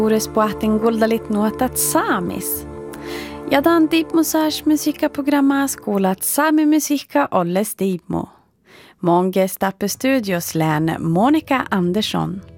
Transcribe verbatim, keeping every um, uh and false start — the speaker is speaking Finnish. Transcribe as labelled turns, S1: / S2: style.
S1: Ures puhtin kuuldalit nuotat saamis. Ja dan tiipmusas musiikkaprogramma skolat saami musiikka olles tiipmo. Många stappe studios län Monica Andersson.